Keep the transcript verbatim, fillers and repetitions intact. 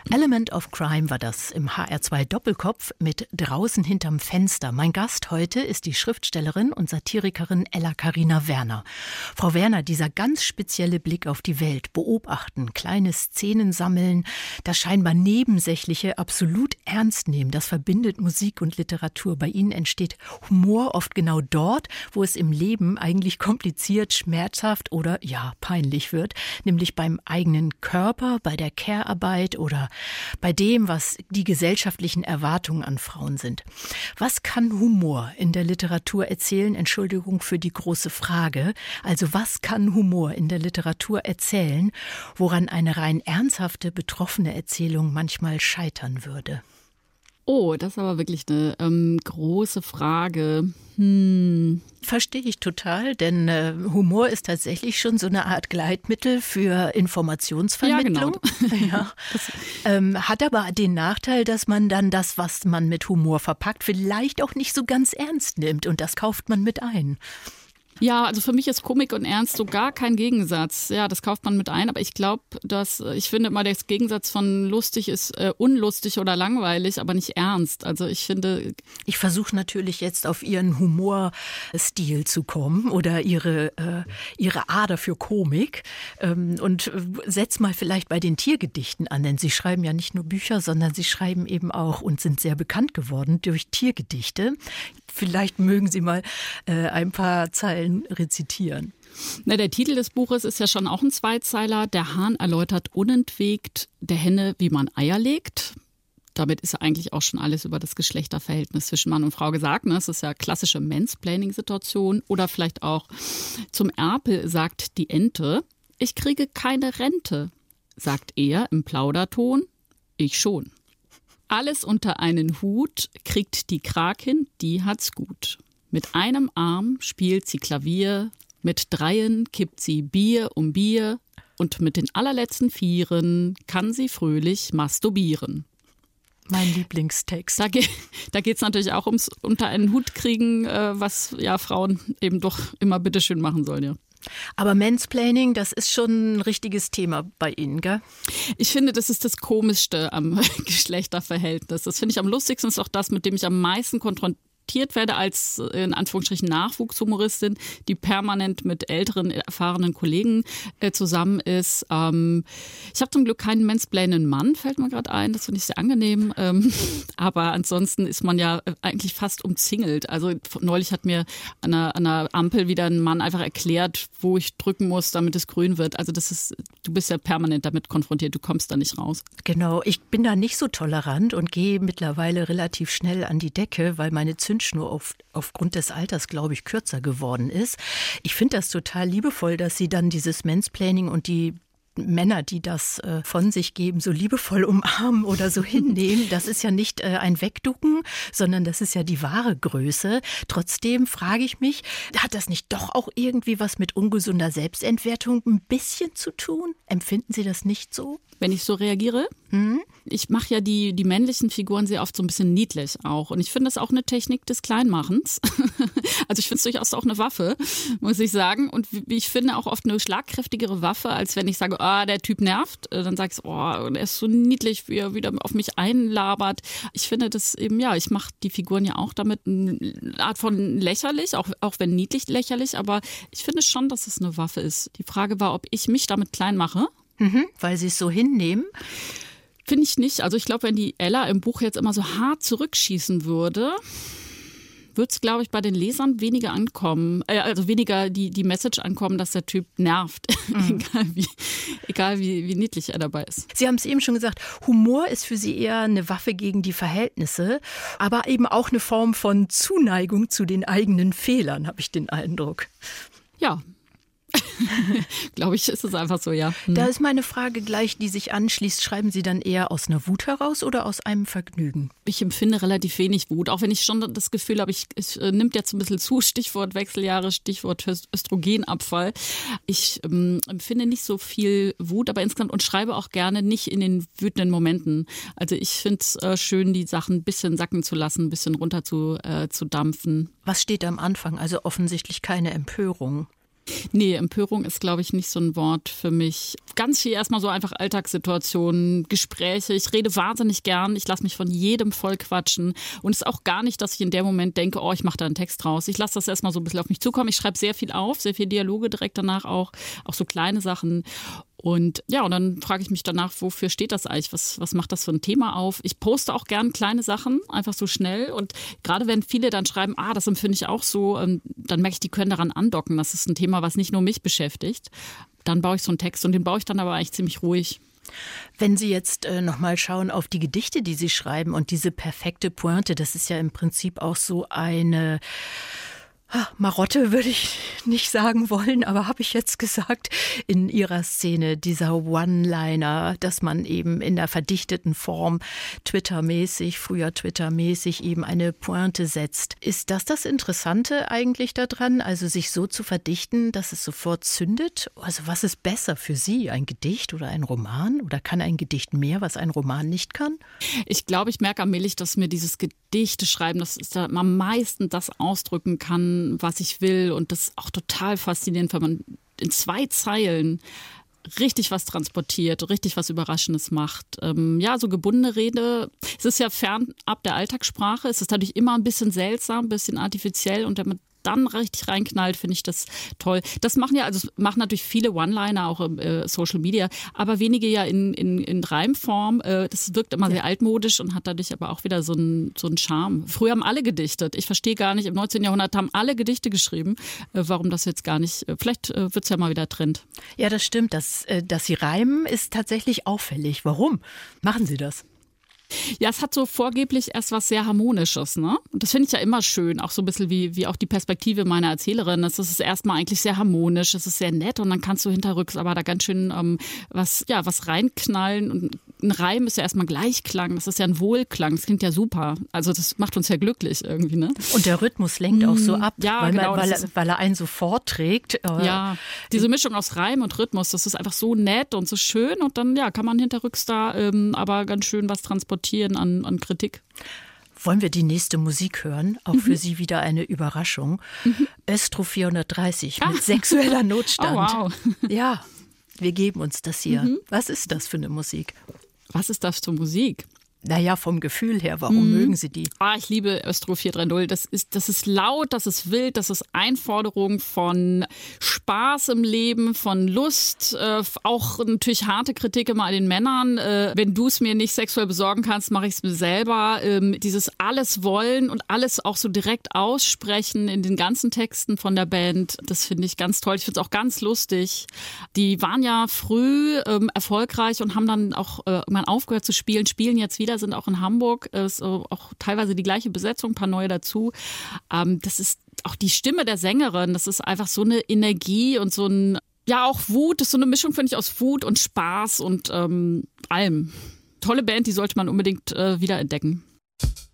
Element of Crime war das im H R zwei Doppelkopf mit Draußen hinterm Fenster. Mein Gast heute ist die Schriftstellerin und Satirikerin Ella-Carina Werner. Frau Werner, dieser ganz spezielle Blick auf die Welt, beobachten, kleine Szenen sammeln, das scheinbar Nebensächliche absolut ernst nehmen, das verbindet Musik und Literatur. Bei Ihnen entsteht Humor oft genau dort, wo es im Leben eigentlich kompliziert, schmerzhaft oder ja, peinlich wird, nämlich beim eigenen Körper, bei der Care-Arbeit oder bei dem, was die gesellschaftlichen Erwartungen an Frauen sind. Was kann Humor in der Literatur erzählen? Entschuldigung für die große Frage. Also was kann Humor in der Literatur erzählen, woran eine rein ernsthafte, betroffene Erzählung manchmal scheitern würde? Oh, das ist aber wirklich eine ähm, große Frage. Hm. Verstehe ich total, denn äh, Humor ist tatsächlich schon so eine Art Gleitmittel für Informationsvermittlung. Ja, genau. Ja. Ähm, hat aber den Nachteil, dass man dann das, was man mit Humor verpackt, vielleicht auch nicht so ganz ernst nimmt und das kauft man mit ein. Ja, also für mich ist Komik und Ernst so gar kein Gegensatz. Ja, das kauft man mit ein, aber ich glaube, dass ich finde immer, der Gegensatz von lustig ist äh, unlustig oder langweilig, aber nicht ernst. Also ich finde... Ich versuche natürlich jetzt auf Ihren Humorstil zu kommen oder Ihre, äh, Ihre Ader für Komik ähm, und setz mal vielleicht bei den Tiergedichten an, denn Sie schreiben ja nicht nur Bücher, sondern Sie schreiben eben auch und sind sehr bekannt geworden durch Tiergedichte. Vielleicht mögen Sie mal äh, ein paar Zeilen rezitieren. Na, der Titel des Buches ist ja schon auch ein Zweizeiler. Der Hahn erläutert unentwegt der Henne, wie man Eier legt. Damit ist ja eigentlich auch schon alles über das Geschlechterverhältnis zwischen Mann und Frau gesagt. Ne? Das ist ja klassische Mansplaining-Situation. Oder vielleicht auch zum Erpel sagt die Ente, ich kriege keine Rente, sagt er im Plauderton, ich schon. Alles unter einen Hut kriegt die Krakin, die hat's gut. Mit einem Arm spielt sie Klavier, mit dreien kippt sie Bier um Bier und mit den allerletzten Vieren kann sie fröhlich masturbieren. Mein Lieblingstext. Da, ge- da geht es natürlich auch ums unter einen Hut kriegen, äh, was ja Frauen eben doch immer bitteschön machen sollen, ja. Aber Mansplaining, das ist schon ein richtiges Thema bei Ihnen, gell? Ich finde, das ist das Komischste am Geschlechterverhältnis. Das finde ich am lustigsten, ist auch das, mit dem ich am meisten konfrontiert werde als in Anführungsstrichen Nachwuchshumoristin, die permanent mit älteren, erfahrenen Kollegen äh, zusammen ist. Ähm, ich habe zum Glück keinen mansplainenden Mann, fällt mir gerade ein, das finde ich sehr angenehm. Ähm, aber ansonsten ist man ja eigentlich fast umzingelt. Also neulich hat mir an einer, an einer Ampel wieder ein Mann einfach erklärt, wo ich drücken muss, damit es grün wird. Also das ist, du bist ja permanent damit konfrontiert, du kommst da nicht raus. Genau, ich bin da nicht so tolerant und gehe mittlerweile relativ schnell an die Decke, weil meine Zündschnur auf, aufgrund des Alters, glaube ich, kürzer geworden ist. Ich finde das total liebevoll, dass Sie dann dieses Mansplaining und die Männer, die das äh, von sich geben, so liebevoll umarmen oder so hinnehmen. Das ist ja nicht äh, ein Wegducken, sondern das ist ja die wahre Größe. Trotzdem frage ich mich, hat das nicht doch auch irgendwie was mit ungesunder Selbstentwertung ein bisschen zu tun? Empfinden Sie das nicht so? Wenn ich so reagiere? Hm? Ich mache ja die, die männlichen Figuren sehr oft so ein bisschen niedlich auch. Und ich finde das auch eine Technik des Kleinmachens. Also ich finde es durchaus auch eine Waffe, muss ich sagen. Und ich finde auch oft eine schlagkräftigere Waffe, als wenn ich sage, ah, der Typ nervt. Dann sage ich, oh, der ist so niedlich, wie er wieder auf mich einlabert. Ich finde das eben, ja, ich mache die Figuren ja auch damit eine Art von lächerlich, auch, auch wenn niedlich lächerlich. Aber ich finde schon, dass es eine Waffe ist. Die Frage war, ob ich mich damit klein mache. Mhm, weil Sie es so hinnehmen? Finde ich nicht. Also ich glaube, wenn die Ella im Buch jetzt immer so hart zurückschießen würde, würde es, glaube ich, bei den Lesern weniger ankommen. Äh, also weniger die, die Message ankommen, dass der Typ nervt. Mhm. egal wie, egal wie, wie niedlich er dabei ist. Sie haben es eben schon gesagt, Humor ist für Sie eher eine Waffe gegen die Verhältnisse, aber eben auch eine Form von Zuneigung zu den eigenen Fehlern, habe ich den Eindruck. Ja. Glaube ich, ist es einfach so, ja. Hm. Da ist meine Frage gleich, die sich anschließt. Schreiben Sie dann eher aus einer Wut heraus oder aus einem Vergnügen? Ich empfinde relativ wenig Wut, auch wenn ich schon das Gefühl habe, ich, es nimmt jetzt ein bisschen zu, Stichwort Wechseljahre, Stichwort Östrogenabfall. Ich ähm, empfinde nicht so viel Wut, aber insgesamt und schreibe auch gerne nicht in den wütenden Momenten. Also ich finde es äh, schön, die Sachen ein bisschen sacken zu lassen, ein bisschen runter zu, äh, zu dampfen. Was steht am Anfang? Also offensichtlich keine Empörung. Nee, Empörung ist, glaube ich, nicht so ein Wort für mich. Ganz viel erstmal so einfach Alltagssituationen, Gespräche. Ich rede wahnsinnig gern. Ich lasse mich von jedem voll quatschen. Und es ist auch gar nicht, dass ich in dem Moment denke, oh, ich mache da einen Text raus. Ich lasse das erstmal so ein bisschen auf mich zukommen. Ich schreibe sehr viel auf, sehr viel Dialoge direkt danach auch. Auch so kleine Sachen. Und ja, und dann frage ich mich danach, wofür steht das eigentlich? Was, was macht das für ein Thema auf? Ich poste auch gern kleine Sachen, einfach so schnell. Und gerade wenn viele dann schreiben, ah, das empfinde ich auch so, dann merke ich, die können daran andocken. Das ist ein Thema, was nicht nur mich beschäftigt. Dann baue ich so einen Text und den baue ich dann aber eigentlich ziemlich ruhig. Wenn Sie jetzt äh, nochmal schauen auf die Gedichte, die Sie schreiben und diese perfekte Pointe, das ist ja im Prinzip auch so eine Marotte würde ich nicht sagen wollen, aber habe ich jetzt gesagt, in Ihrer Szene, dieser One-Liner, dass man eben in der verdichteten Form Twitter-mäßig, früher Twitter-mäßig eben eine Pointe setzt. Ist das das Interessante eigentlich daran, also sich so zu verdichten, dass es sofort zündet? Also was ist besser für Sie, ein Gedicht oder ein Roman? Oder kann ein Gedicht mehr, was ein Roman nicht kann? Ich glaube, ich merke allmählich, dass mir dieses Gedichte schreiben, dass es da am meisten das ausdrücken kann, was ich will, und das ist auch total faszinierend, wenn man in zwei Zeilen richtig was transportiert, richtig was Überraschendes macht. Ähm, ja, so gebundene Rede, es ist ja fernab der Alltagssprache, es ist natürlich immer ein bisschen seltsam, ein bisschen artifiziell, und wenn man dann richtig reinknallt, finde ich das toll. Das machen ja, also machen natürlich viele One-Liner auch im äh, Social Media, aber wenige ja in, in, in Reimform. Äh, das wirkt immer ja sehr altmodisch und hat dadurch aber auch wieder so einen so einen Charme. Früher haben alle gedichtet. Ich verstehe gar nicht, im neunzehnten Jahrhundert haben alle Gedichte geschrieben. Äh, warum das jetzt gar nicht, äh, vielleicht äh, wird es ja mal wieder Trend. Ja, das stimmt. Das, äh, dass Sie reimen, ist tatsächlich auffällig. Warum machen Sie das? Ja, es hat so vorgeblich erst was sehr Harmonisches, ne? Und das finde ich ja immer schön, auch so ein bisschen wie, wie auch die Perspektive meiner Erzählerin. Es ist erstmal eigentlich sehr harmonisch, es ist sehr nett, und dann kannst du hinterrücks aber da ganz schön ähm, was, ja, was reinknallen. Und ein Reim ist ja erstmal Gleichklang, das ist ja ein Wohlklang, das klingt ja super. Also das macht uns ja glücklich irgendwie, ne? Und der Rhythmus lenkt auch so ab, ja, weil, genau, man, weil, er, weil er einen so vorträgt. Ja, diese Mischung aus Reim und Rhythmus, das ist einfach so nett und so schön, und dann ja, kann man hinterrücks da ähm, aber ganz schön was transportieren an, an Kritik. Wollen wir die nächste Musik hören? Auch mhm. für Sie wieder eine Überraschung. Mhm. Östro vierhundertdreißig mit ah. sexueller Notstand. Oh, wow. Ja, wir geben uns das hier. Mhm. Was ist das für eine Musik? Was ist das für Musik? Naja, vom Gefühl her, warum mm. mögen Sie die? Ah, ich liebe Östro vier drei null. Das ist, das ist laut, das ist wild, das ist Einforderung von Spaß im Leben, von Lust, äh, auch natürlich harte Kritik immer an den Männern. Äh, wenn du es mir nicht sexuell besorgen kannst, mache ich es mir selber. Ähm, dieses alles wollen und alles auch so direkt aussprechen in den ganzen Texten von der Band, das finde ich ganz toll. Ich finde es auch ganz lustig. Die waren ja früh ähm, erfolgreich und haben dann auch äh, irgendwann aufgehört zu spielen, spielen jetzt wieder, sind auch in Hamburg, ist auch teilweise die gleiche Besetzung, ein paar neue dazu. Das ist auch die Stimme der Sängerin, das ist einfach so eine Energie und so ein, ja auch Wut, das ist so eine Mischung, finde ich, aus Wut und Spaß und ähm, allem. Tolle Band, die sollte man unbedingt äh, wiederentdecken.